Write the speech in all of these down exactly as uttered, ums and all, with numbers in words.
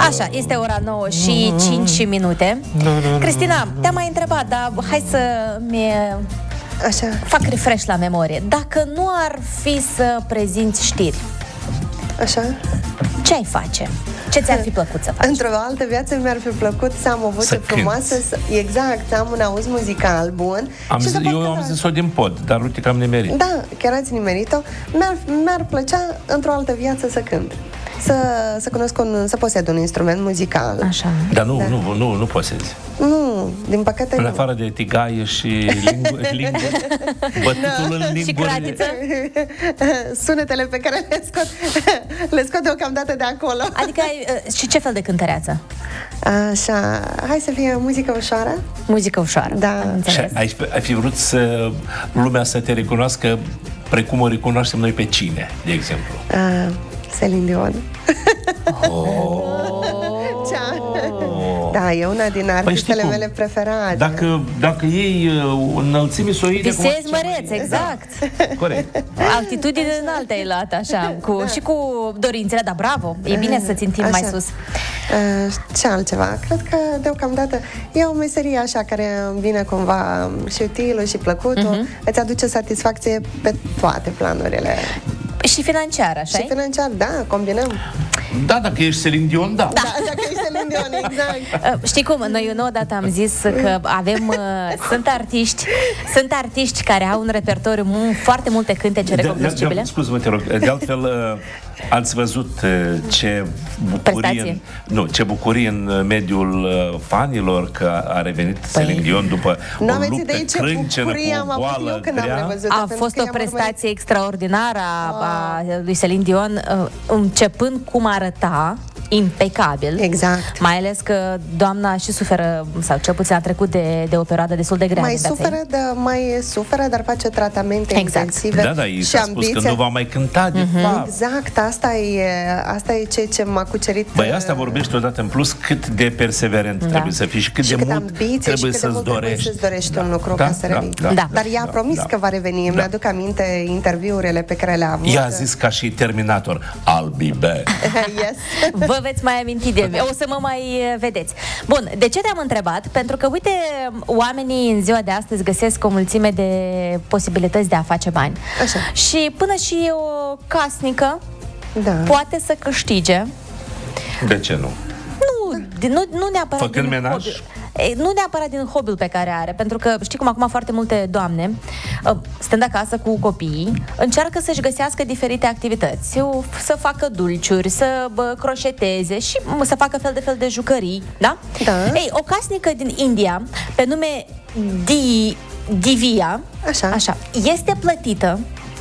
Așa, este ora nouă și cinci minute. Cristina, te-am mai întrebat, dar hai să mi Așa. fac refresh la memorie. Dacă nu ar fi să prezinți știri, Așa. ce ai face? Ce ți-ar fi plăcut să faci? Într-o altă viață mi-ar fi plăcut să am o voce Să frumoasă, să, exact, să am un auz muzical bun. Am și zis, să pot eu am cânta. zis-o din pod, dar uite că am nimerit. Da, chiar ați nimerit-o. Mi-ar, mi-ar plăcea într-o altă viață să cânt. Să, să cunosc un, să posed un instrument muzical. Așa. Dar nu, Da. nu, nu, nu posezi. Nu, din păcate În nu. afară de tigaie și linguri, linguri bătutul în Și linguri. cratiță? Sunetele pe care le scot le scot deocamdată de acolo. Adică ai, uh, și ce fel de cântăreață? Așa, hai să fie muzică ușoară. Muzică ușoară. Da. Am Și înțeles. ai, ai fi vrut să lumea să te recunoască precum o recunoaștem noi pe cine, de exemplu. Uh, Celine Dion. Oh. Cea. Da, e una din artistele cum? mele preferate. Dacă, dacă iei uh, înălțimi, să o iei de cum- Visezi măreț, exact. Da, corect. Altitudine înaltă ai luat, așa, cu, și cu dorințele, dar bravo, e bine să țintim mai Așa. sus. Uh, ce altceva? Cred că deocamdată e o meserie așa care îmi vine cumva și utilul și plăcutul. Uh-huh. Îți aduce satisfacție pe toate planurile. Și financiar, așa Și financiar, da, combinăm. Da, dacă ești Celine Dion, da. Da, dacă ești Celine Dion, exact. Uh, Știi cum? Noi nu odată am zis că avem, uh, sunt artiști, sunt artiști care au un repertoriu mu- foarte multe cântece recognoscibile. Scuze-mă, te rog. De altfel, uh, ați văzut uh, ce bucurie, Prestație. în, nu, ce bucurie în mediul uh, fanilor că a revenit Păi, Celine Dion după Nu o aveți luptă idee ce crâncenă bucurie cu am o avut eu boală când am grea. revăzut. A fost o prestație extraordinară a, a lui Celine Dion, uh, începând cum arăta, impecabil. Exact. Mai ales că doamna și suferă, sau cel puțin a trecut de, de o perioadă destul de grea. Mai din viața ei. suferă, de, mai suferă, dar face tratamente Exact. intensive. Da, da, i și s-a spus că ambiția. nu va mai cânta, de fapt. Exact, asta e, asta e ceea ce m-a cucerit. Băi, asta vorbește odată în plus cât de perseverent Da. trebuie să fii și cât și de cât mult ambiție trebuie și cât de să-ți mult trebuie dorești. să-ți dorești Da, un lucru da, ca să da, revii. da, Da. Dar ea a da, promis da. că va reveni. Da. Mi-aduc aminte interviurile pe care le-a avut. Ea a zis ca și Terminator, I'll be back. Yes. Vă veți mai aminti de mine. O să mă mai uh, vedeți. Bun, de ce te-am întrebat? Pentru că, uite, oamenii în ziua de astăzi găsesc o mulțime de posibilități de a face bani. Așa. Și până și o casnică Da. poate să câștige. De ce nu? Nu, din- nu, nu neapărat Făcând din menaj? hobby. E, nu neapărat din hobby-ul pe care are, pentru că știi cum acum foarte multe doamne, uh, stând acasă cu copiii, încearcă să-și găsească diferite activități, Eu- să facă dulciuri, să bă, croșeteze și mă, să facă fel de fel de jucării, da? Da. Ei, o casnică din India, pe nume Di, Divya, Așa. așa, este plătită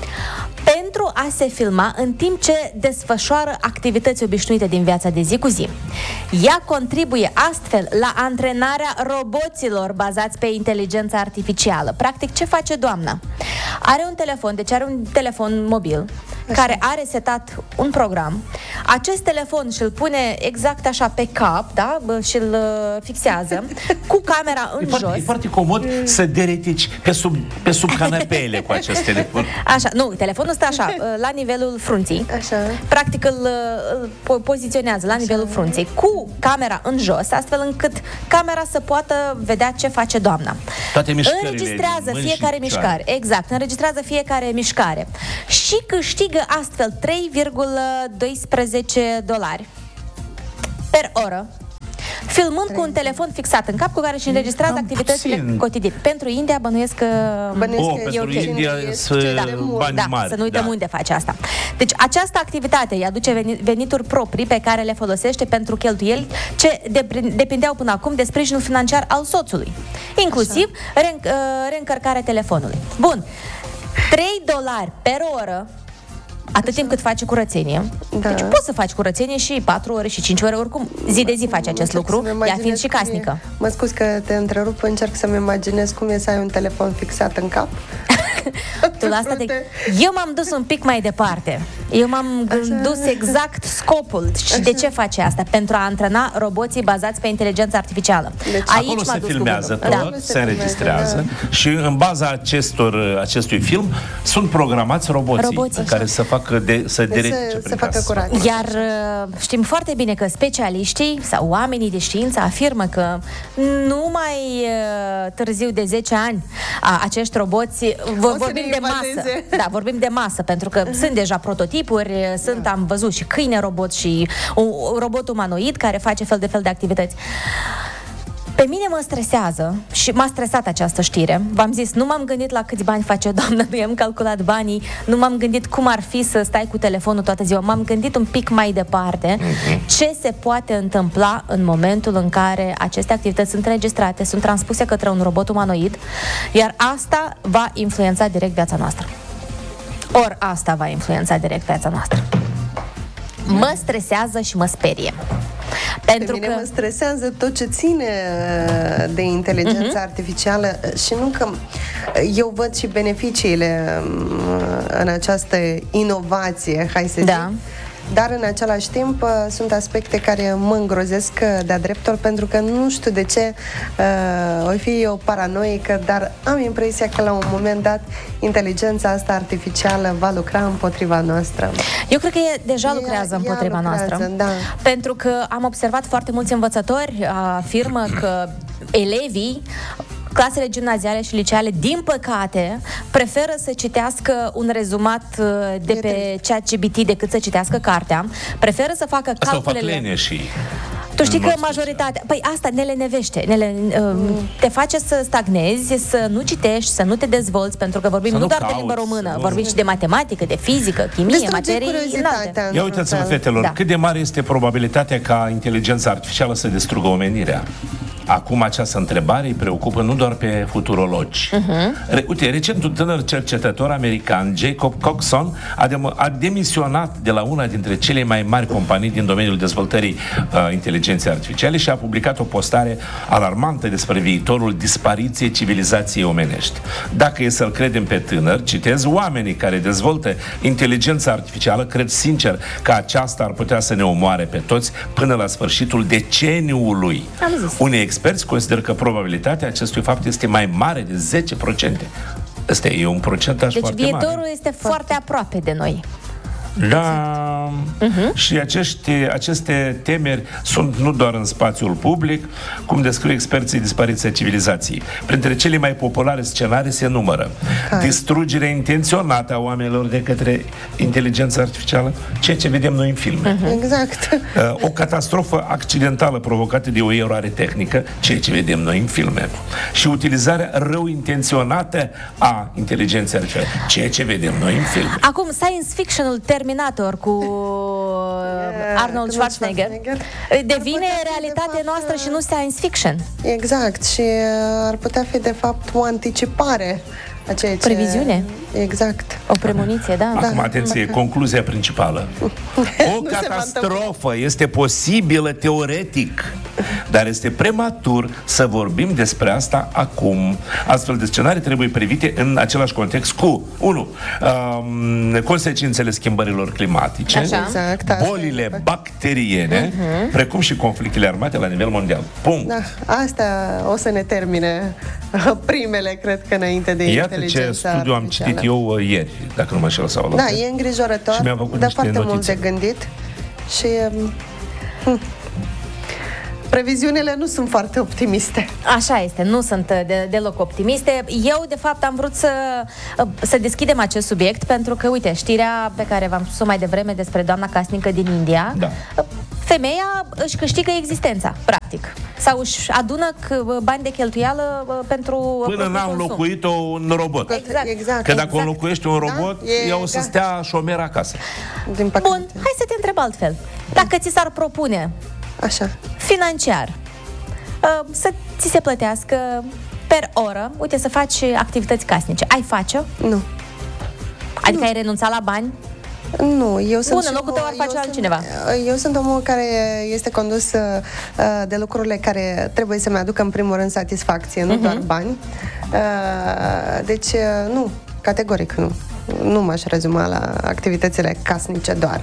pentru a se filma în timp ce desfășoară activități obișnuite din viața de zi cu zi. Ea contribuie astfel la antrenarea roboților bazați pe inteligența artificială. Practic, ce face doamna? Are un telefon, deci are un telefon mobil, Așa. care are setat un program. Acest telefon și-l pune exact așa pe cap, da? Bă, și-l uh, fixează cu camera în E jos. foarte, e foarte comod să deretici pe sub, pe sub canapele cu acest telefon. Așa, nu, telefonul stă așa, la nivelul frunții. Așa. Practic îl, îl po- poziționează la nivelul frunții, cu camera în jos, astfel încât camera să poată vedea ce face doamna. Toate mișcările Înregistrează din mâini fiecare și mișcare. picioare. Exact, înregistrează fiecare mișcare. Și câștigă astfel trei virgulă doisprezece dolari per oră, filmând cu un telefon fixat în cap cu care își înregistrează Cam activitățile puțin. cotidiene. Pentru India bănuiesc că Bănuiesc Oh, că pentru ok. India E sunt suficient de mult. bani da, mari. să nu uităm da. unde face asta. Deci această activitate îi aduce veni- venituri proprii pe care le folosește pentru cheltuieli ce deprin- depindeau până acum de sprijinul financiar al soțului, inclusiv reînc- uh, reîncărcarea telefonului. Bun, trei dolari per oră, atât timp cât face curățenie. Da. Deci poți să faci curățenie și patru ore și cinci ore, oricum zi de zi faci acest Încerc lucru, să-mi ea imaginez fiind și cum e. casnică. Mă scuz că te întrerup, încerc să-mi imaginez cum e să ai un telefon fixat în cap. Tu la asta te... Eu m-am dus un pic mai departe. Eu m-am gândit exact scopul și Așa. de ce face asta. Pentru a antrena roboții bazați pe inteligență artificială. Deci, Aici acolo m-a se dus filmează tot, cuvântul. Da. se înregistrează Da. și în baza acestor, acestui film sunt programați roboții, Roboții. care să facă de, să derece să, prin să facă casă. curat. Iar uh, știm foarte bine că specialiștii sau oamenii de știință afirmă că nu mai uh, târziu de zece ani a, acești roboți vor, să vorbim ne de masă. invadeze. Da, vorbim de masă, pentru că sunt deja prototipuri, sunt, am văzut și câine robot și un, un robot umanoid care face fel de fel de activități. Pe mine mă stresează și m-a stresat această știre. V-am zis, nu m-am gândit la câți bani face o doamnă, nu i-am calculat banii, nu m-am gândit cum ar fi să stai cu telefonul toată ziua. M-am gândit un pic mai departe uh-huh. ce se poate întâmpla în momentul în care aceste activități sunt înregistrate, sunt transpuse către un robot umanoid, iar asta va influența direct viața noastră. Ori asta va influența direct viața noastră. Mă stresează și mă sperie. Pentru Pe mine că mă stresează tot ce ține uh, de inteligența uh-huh. artificială și nu că eu văd și beneficiile um, în această inovație, hai să Da. zic, dar în același timp uh, sunt aspecte care mă îngrozesc uh, de-a dreptul, pentru că nu știu de ce uh, o fi eu paranoică, dar am impresia că la un moment dat inteligența asta artificială va lucra împotriva noastră. eu cred că e, deja Ea- lucrează ea împotriva lucrează, noastră. da. Pentru că am observat foarte mulți învățători afirmă că elevii clasele gimnaziale și liceale, din păcate, preferă să citească un rezumat uh, de E pe ChatGPT decât să citească cartea. Preferă să facă Asta o fac calculele. leneșii. Tu știi în că mod majoritatea... Păi asta ne lenevește. Ne le, uh, te face să stagnezi, să nu citești, să nu te dezvolți, pentru că vorbim Să nu nu doar de cauți, limba română, să nu- vorbim și de matematică, de fizică, chimie, Distruge materii curiozitatea, înalte. Ia într-un uitați-vă, fel. fetelor, Da. cât de mare este probabilitatea ca inteligența artificială să distrugă omenirea? Acum această întrebare îi preocupă nu doar pe futurologi. Uh-huh. Re- uite, recent un tânăr cercetător american, Jacob Coxon, a, dem- a demisionat de la una dintre cele mai mari companii din domeniul dezvoltării uh, inteligenței artificiale și a publicat o postare alarmantă despre viitorul dispariției civilizației omenești. Dacă e să-l credem pe tânăr, citez, oamenii care dezvoltă inteligența artificială cred sincer că aceasta ar putea să ne omoare pe toți până la sfârșitul deceniului. Am zis. Unii experți consideră că probabilitatea acestui fapt este mai mare de zece la sută. Ăsta e un procentaj Deci foarte viitorul mare. este foarte aproape de noi. Da. Uh-huh. Și acești, aceste temeri sunt nu doar în spațiul public, cum descriu experții dispariția civilizației. Printre cele mai populare scenarii se numără Hai. distrugerea intenționată a oamenilor de către inteligența artificială, ceea ce vedem noi în filme. Uh-huh. Exact. Uh, o catastrofă accidentală provocată de o eroare tehnică, ceea ce vedem noi în filme. Și utilizarea rău intenționată a inteligenței artificiale, ceea ce vedem noi în filme. Acum, science fiction-ul Terminator cu Arnold Schwarzenegger devine Ar putea fi, realitate de fapt, noastră și nu science fiction. Exact, și uh, ar putea fi de fapt o anticipare a ceea ce... Previziune. Exact. O premoniție, da. Acum, atenție, concluzia principală. O Nu se va catastrofă este posibilă teoretic, dar este prematur să vorbim despre asta acum. Astfel de scenarii trebuie privite în același context cu, unu, um, consecințele schimbărilor climatice, Așa. Exact, asta bolile e. bacteriene, uh-huh. precum și conflictele armate la nivel mondial. Punct. Da, asta o să ne termine primele, cred că, înainte de Iată ce inteligența studiu am artificială. citit eu uh, ieri, dacă nu mă înșel sau Da, e îngrijorător, Și mi-am făcut de niște foarte mult notițe. de gândit și um, hm, previziunile nu sunt foarte optimiste. Așa este, nu sunt de, deloc optimiste. Eu, de fapt, am vrut să, să deschidem acest subiect pentru că, uite, știrea pe care v-am spus-o mai devreme despre doamna casnică din India, Da. femeia își câștigă existența, practic. Sau își adună c- bani de cheltuială uh, pentru Până propriul n-am consum. înlocuit-o un robot. Exact. Exact. Că dacă Exact. înlocuiești un robot, Da, e- ea o să da. stea șomer acasă. Din păcate. Bun, hai să te întreb altfel. Dacă ți s-ar propune Așa. financiar uh, să ți se plătească per oră, uite, să faci activități casnice, ai face-o? Nu. Adică ai renunțat la bani? Nu, eu sunt Bun, și în locul omul- tău ar face eu altcineva. Sunt, eu sunt omul care este condus uh, de lucrurile care trebuie să-mi aducă în primul rând satisfacție, nu Mhm. doar bani. Uh, deci, uh, nu, categoric nu. nu m-aș rezuma la activitățile casnice doar.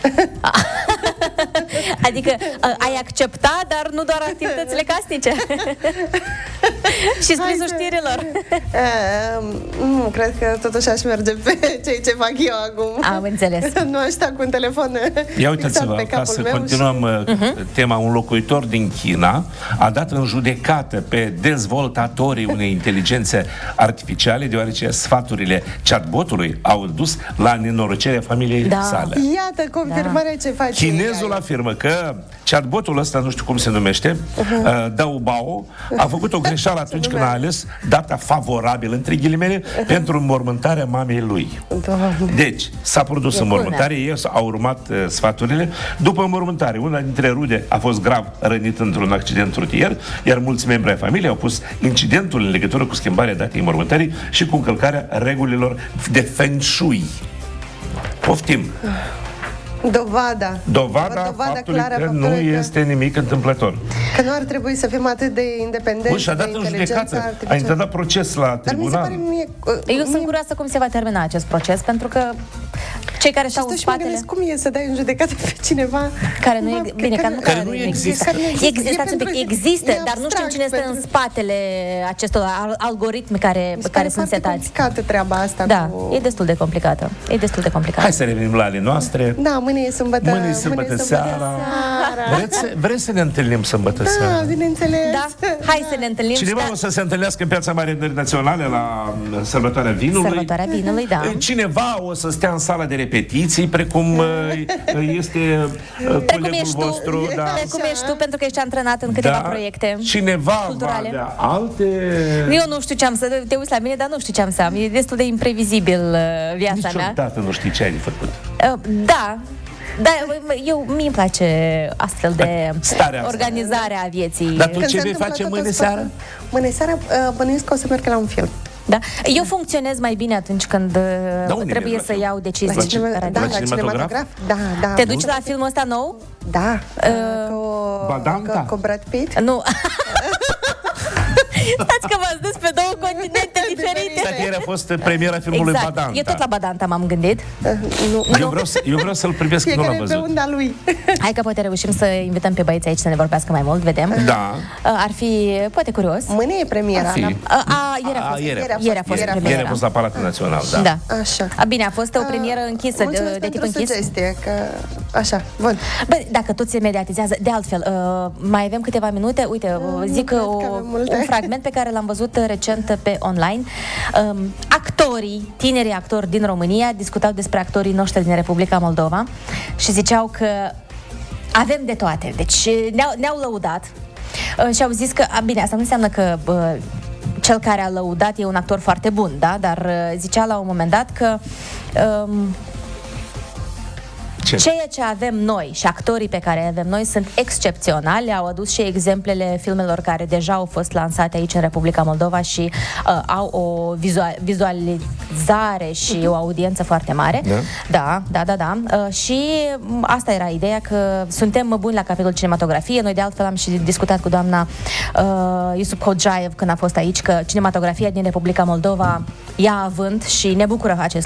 Adică ai accepta, dar nu doar activitățile casnice. Și scrisul știrilor. Nu, cred că totuși aș merge pe ceea ce fac eu acum. Am înțeles. Nu aș sta cu un telefon Ia uitați-vă, pe ca capul să meu continuăm și... uh-huh. tema, un locuitor din China a dat în judecată pe dezvoltatorii unei inteligențe artificiale, deoarece sfaturile chatbotului au dus la nenorocirea familiei Da. sale. Iată confirmarea da. ce face. Chinezul A I. afirmă că chatbotul ăsta, nu știu cum se numește, uh-huh. Dao Bao, a făcut o greșeală atunci când a ales data favorabilă, între ghilimele, uh-huh. pentru înmormântarea mamei lui. Doamne. Deci, s-a produs înmormântare, ei au urmat uh, sfaturile. După înmormântare, una dintre rude a fost grav rănită într-un accident rutier, iar mulți membri ai familiei au pus incidentul în legătură cu schimbarea datei înmormântării și cu încălcarea regulilor de Feng Shui. Poftim! Dovada. Dovada, dovada faptului clară, că nu că este nimic întâmplător. Că nu ar trebui să fim atât de independenți. Bun, și-a dat în judecată. A intrat proces la tribunal. Dar mi se pare mie, Eu mie... sunt curioasă cum se va termina acest proces, pentru că cei care stau în spatele... Și cum e să dai în judecată pe cineva care nu, e, bine, care, care nu există. Care nu există, există, e pentru, există e dar nu știm cine este în spatele acestor algoritmi care, care sunt setați. E complicată treaba asta. Da, cu... e destul de complicată. E destul de complicată. Hai să revenim la ale noastre. Da, mâine e sâmbătă. Mâine e sâmbătă seara. Vreți, vreți să ne întâlnim sâmbătă da, seara? Da, bineînțeles. Da, hai să ne întâlnim. Cineva da. o să se întâlnească în Piața Mare Naționale la sărbătoarea vinului. Sărbătoarea vinului, da. Cineva o să stea în sala de repetiții, precum este colegul vostru. Da. Precum ești tu, pentru că ești antrenat în câteva da. proiecte Cineva culturale. Va avea alte... Eu nu știu ce am să... Te uiți la mine, dar nu știu ce am să am. E destul de imprevizibil viața Niciodată mea. Niciodată nu știi ce ai de făcut. Da. Da, eu, mie îmi place astfel de organizare a vieții. Dar tu ce vei face mâine seară? Mâine seară bănuiesc că o să merg la un film. Da? Eu funcționez mai bine atunci când da, trebuie să iau decizii. La, cinema, da, la cinematograf? Da, da. Te duci la filmul ăsta nou? Da. Uh, cu, Badanta? cu, cu Brad Pitt? Nu. Stați că v-ați dus pe două continente diferite. Dacă ieri a fost premiera filmului exact. Badanta. Eu tot la Badanta m-am gândit. Uh, nu. Eu, vreau să, eu vreau să-l privesc, nu l-am văzut. Pe unda lui. Hai că poate reușim să invităm pe băieți aici să ne vorbească mai mult, vedem. Da. Ar fi, poate, curios. Mâine e premiera. A, a, ieri a fost. Ieri a fost, ieri a fost, ieri premiera. Ieri a fost la Palatul Național, da. Da. Așa. A, bine, a fost o premieră închisă, a, de, de tip închis. Sugestie, că... Așa, bun. Bă, dacă tot se mediatizează, de altfel, uh, mai avem câteva minute. Uite, uh, zic uh, un fragment pe care l-am văzut recent pe online. Um, actorii, tinerii actori din România discutau despre actorii noștri din Republica Moldova și ziceau că avem de toate. Deci ne-au, ne-au lăudat uh, și au zis că, a, bine, asta nu înseamnă că uh, cel care a lăudat e un actor foarte bun, da? Dar uh, zicea la un moment dat că um, Ce? ceea ce avem noi și actorii pe care avem noi sunt excepționali. Au adus și exemplele filmelor care deja au fost lansate aici în Republica Moldova și uh, au o vizual- vizualizare și o audiență foarte mare. Da, da, da, da. da. Uh, și asta era ideea, că suntem buni la capitolul cinematografie. Noi de altfel am și discutat cu doamna uh, Yusuf Kodjaev când a fost aici, că cinematografia din Republica Moldova ia avânt și ne bucură acest